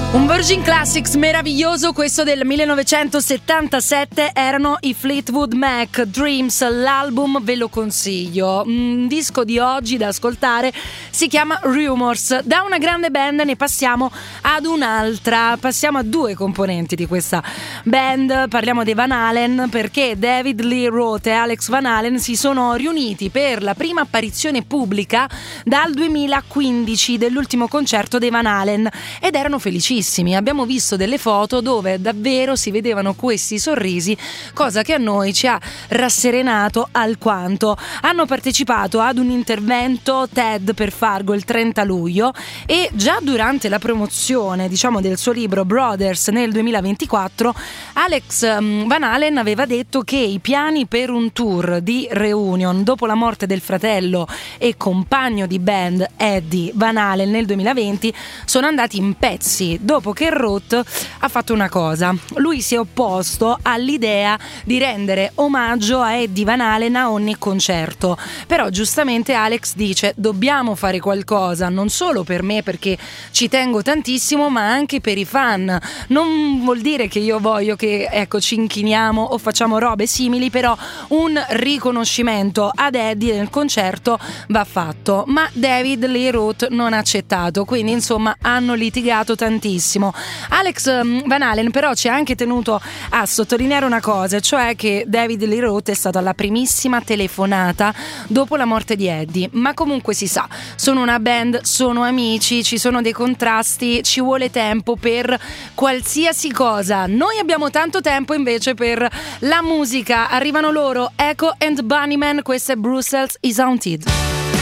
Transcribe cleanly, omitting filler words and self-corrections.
Un Virgin Classics meraviglioso, questo del 1977, erano i Fleetwood Mac, Dreams, l'album ve lo consiglio, un disco di oggi da ascoltare, si chiama Rumors. Da una grande band ne passiamo ad un'altra, passiamo a due componenti di questa band, parliamo dei Van Halen, perché David Lee Roth e Alex Van Halen si sono riuniti per la prima apparizione pubblica dal 2015 dell'ultimo concerto dei Van Halen ed erano felicissimi. Abbiamo visto delle foto dove davvero si vedevano questi sorrisi, cosa che a noi ci ha rasserenato alquanto. Hanno partecipato ad un intervento TED per Fargo il 30 luglio e già durante la promozione, del suo libro Brothers nel 2024, Alex Van Halen aveva detto che i piani per un tour di reunion dopo la morte del fratello e compagno di band Eddie Van Halen nel 2020 sono andati in pezzi dopo che Roth ha fatto una cosa. Lui si è opposto all'idea di rendere omaggio a Eddie Van Halen a ogni concerto, però giustamente Alex dice: dobbiamo fare qualcosa, non solo per me perché ci tengo tantissimo, ma anche per i fan. Non vuol dire che io voglio che ci inchiniamo o facciamo robe simili, però un riconoscimento ad Eddie nel concerto va fatto. Ma David Lee Roth non ha accettato, quindi insomma hanno litigato tantissimo. Alex Van Halen però ci ha anche tenuto a sottolineare una cosa, cioè che David Lee Roth è stata la primissima telefonata dopo la morte di Eddie. Ma comunque si sa, sono una band, sono amici, ci sono dei contrasti, ci vuole tempo per qualsiasi cosa. Noi abbiamo tanto tempo invece per la musica. Arrivano loro, Echo and Bunnyman, questa è Brussels is Haunted.